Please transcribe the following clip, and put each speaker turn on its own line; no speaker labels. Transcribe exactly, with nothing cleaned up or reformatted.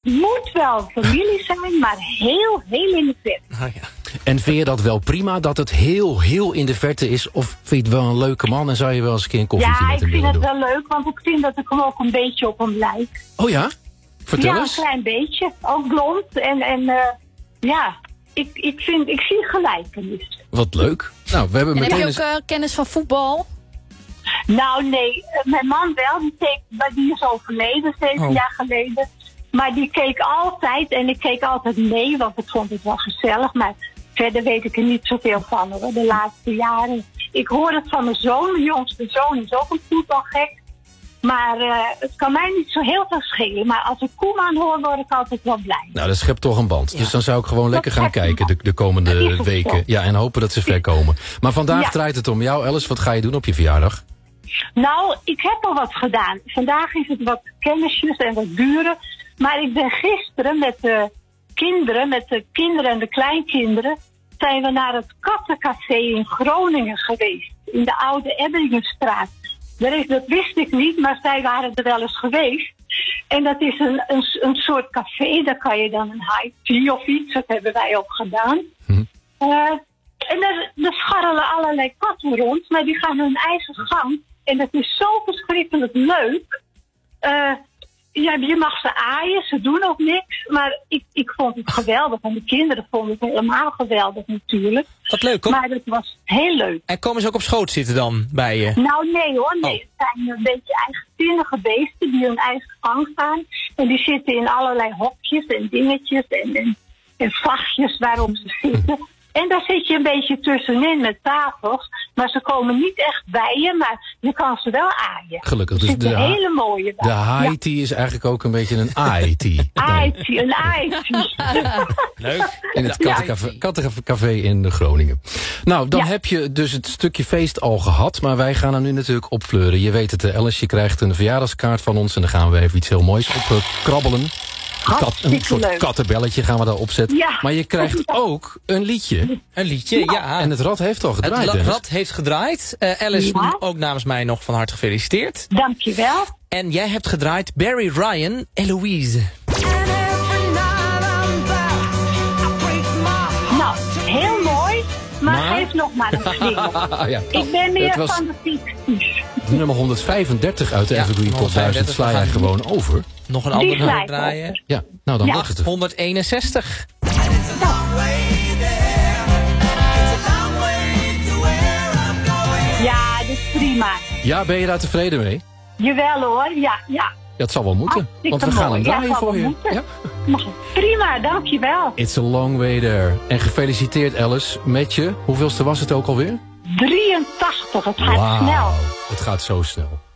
moet wel familie zijn, maar heel, heel in de verte.
Oh, ja.
En vind je dat wel prima, dat het heel, heel in de verte is? Of vind je het wel een leuke man en zou je wel eens een keer een koffietje
Ja,
met
ik
hem
vind
willen
het
doen?
wel leuk, want ik vind dat ik hem ook een beetje op hem lijk.
Oh ja? Vertel
ja,
eens.
een klein beetje. Ook blond. En, en uh, ja, ik, ik, vind, ik zie gelijkenis.
Wat leuk. Nou, we hebben
En heb
meteen
je ook
eens...
uh, kennis van voetbal?
Nou, nee. Uh, mijn man wel. Die, keek, maar die is overleden, zeven
Oh.
jaar geleden. Maar die keek altijd. En ik keek altijd mee, want ik vond het wel gezellig. Maar verder weet ik er niet zoveel van, hoor, de laatste jaren. Ik hoor het van mijn zoon. Mijn jongste zoon is ook een voetbalgek. Maar uh, het kan mij niet zo heel veel schelen. Maar als ik Koeman hoor, word ik altijd wel blij.
Nou, dat schept toch een band.
Ja.
Dus dan zou ik gewoon lekker gaan
schept een
kijken de, de komende
Dat is het
weken.
zo.
Ja, en hopen dat ze ver komen. Maar vandaag
Ja.
draait het om jou, Alice. Wat ga je doen op je verjaardag?
Nou, ik heb al wat gedaan. Vandaag is het wat kennisjes en wat buren. Maar ik ben gisteren met de kinderen, met de kinderen en de kleinkinderen, zijn we naar het Kattencafé in Groningen geweest. In de oude Ebbingenstraat. Dat, is, dat wist ik niet, maar zij waren er wel eens geweest. En dat is een, een, een soort café, daar kan je dan een high tea of iets, dat hebben wij ook gedaan.
Hm.
Uh, en daar, daar scharrelen allerlei katten rond, maar die gaan hun eigen gang. En dat is zo verschrikkelijk leuk. Uh, ja, je mag ze aaien, ze doen ook niks. Maar ik, ik vond het geweldig. En de kinderen vonden het helemaal geweldig natuurlijk.
Wat leuk, kom.
Maar het was heel leuk.
En komen ze ook op schoot zitten dan bij je?
Nou nee hoor, nee.
Oh.
Het zijn een beetje eigenzinnige beesten die hun eigen gang gaan. En die zitten in allerlei hokjes en dingetjes en, en, en vachtjes waarop ze zitten. En daar zit je een beetje tussenin met tafels. Maar ze komen niet echt bij je, maar je kan ze wel aaien.
Gelukkig.
Er
Dus
zitten
de, ha-
hele mooie bij.
de high tea is eigenlijk ook een beetje een eye tea.
Aaitje, een aaitje.
Leuk.
In het
Ja.
Kattencafé, Kattencafé in de Groningen. Nou, dan
Ja.
heb je dus het stukje feest al gehad. Maar wij gaan er nu natuurlijk opfleuren. Je weet het, eh, Alice, je krijgt een verjaardagskaart van ons. En dan gaan we even iets heel moois op uh, krabbelen. Een, kat, een
Hartstikke
soort
leuk.
kattenbelletje gaan we daar opzetten.
Ja.
Maar je krijgt ook een liedje.
Een liedje, ja.
En het rad heeft al
Het
gedraaid,
la-
Dennis.
rad heeft gedraaid. Uh, Alice,
Ja.
ook namens mij nog van harte gefeliciteerd.
Dankjewel.
En jij hebt gedraaid Barry Ryan, Eloise.
Nou, heel mooi. Maar,
Maar?
geef nog maar een slinger.
Ah, ja.
Ik ben meer
Het was
van de ficties.
nummer honderdvijfendertig uit de
Ja,
Evergreen Top duizend.
honderdvijfendertig.
Sla jij gewoon over.
Nog een
Die
andere
sla ik
draaien.
over.
Ja, nou dan
Ja.
wordt het er.
honderdeenenzestig.
Ja, dat is prima.
Ja, ben je daar tevreden mee?
Jawel hoor, ja, ja.
Ja, het zal wel moeten.
Hartstikke
Want we gaan
mooi.
hem
Ja,
draaien
zal
voor
wel
je.
moeten.
Ja?
Maar prima, dankjewel.
It's a long way there. En gefeliciteerd Alice met je. Hoeveelste was het ook alweer?
drieëntachtig, het gaat
Wauw,
snel.
het gaat zo snel.